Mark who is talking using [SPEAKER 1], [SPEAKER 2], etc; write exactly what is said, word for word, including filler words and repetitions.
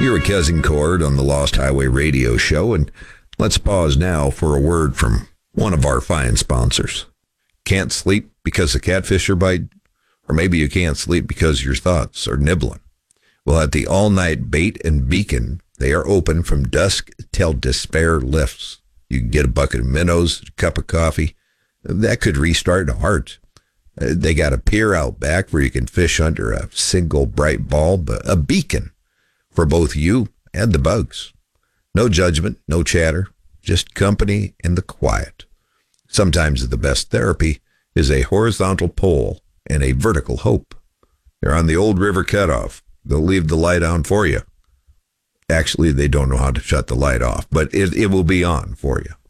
[SPEAKER 1] You're with Cousin Cord on the Lost Highway Radio Show, and let's pause now for a word from one of our fine sponsors. Can't sleep because the catfish are biting? Or maybe you can't sleep because your thoughts are nibbling. Well, at the all-night Bait and Beacon, they are open from dusk till despair lifts. You can get a bucket of minnows, a cup of coffee. That could restart a heart. Uh, they got a pier out back where you can fish under a single bright bulb, a beacon for both you and the bugs. No judgment, no chatter, just company in the quiet. Sometimes the best therapy is a horizontal pole and a vertical hope. They're on the old river cutoff. They'll leave the light on for you. Actually, they don't know how to shut the light off, but it, it will be on for you.